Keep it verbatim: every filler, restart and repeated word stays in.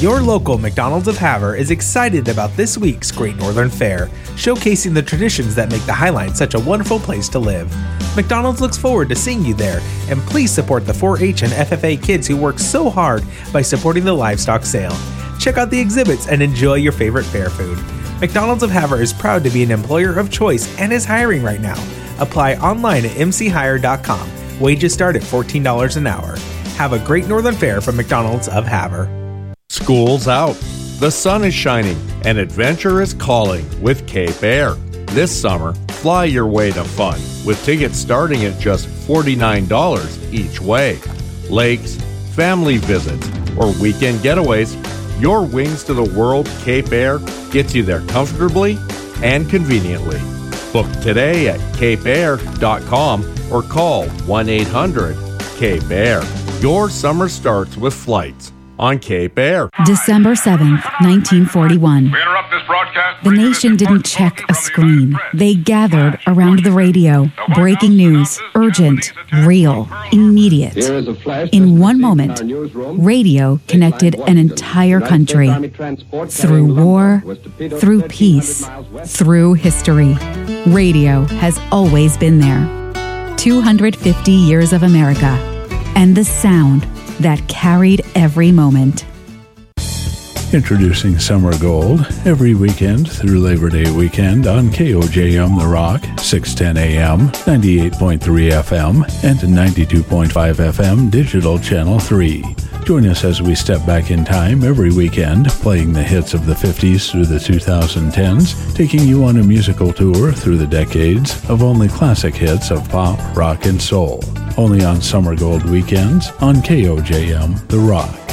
Your local McDonald's of Havre is excited about this week's Great Northern Fair, showcasing the traditions that make the Highline such a wonderful place to live. McDonald's looks forward to seeing you there, and please support the four H and F F A kids who work so hard by supporting the livestock sale. Check out the exhibits and enjoy your favorite fair food. McDonald's of Havre is proud to be an employer of choice and is hiring right now. Apply online at m c hire dot com. Wages start at fourteen dollars an hour. Have a great Northern Fair from McDonald's of Havre. School's out, the sun is shining, and adventure is calling with Cape Air. This summer, fly your way to fun with tickets starting at just forty-nine dollars each way. Lakes, family visits, or weekend getaways, your Wings to the World Cape Air gets you there comfortably and conveniently. Book today at cape air dot com or call one eight hundred Cape Air. Your summer starts with flights on Cape Air. December seventh, nineteen forty-one. We interrupt this broadcast. The nation didn't check a screen. They gathered around the radio. Breaking news, urgent, real, immediate. In one moment, radio connected an entire country. Through war, through peace, through history. Radio has always been there. two hundred fifty years of America. And the sound that carried every moment. Introducing Summer Gold every weekend through Labor Day weekend on K O J M The Rock, six ten A M, ninety-eight point three F M, and ninety-two point five F M Digital Channel three. Join us as we step back in time every weekend, playing the hits of the fifties through the twenty tens, taking you on a musical tour through the decades of only classic hits of pop, rock, and soul. Only on Summer Gold weekends on K O J M The Rock.